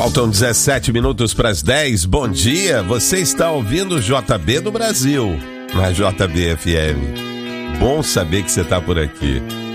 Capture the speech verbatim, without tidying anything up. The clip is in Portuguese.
Faltam dezessete minutos para as dez. Bom dia, você está ouvindo o J B do Brasil, na J B F M. Bom saber que você está por aqui.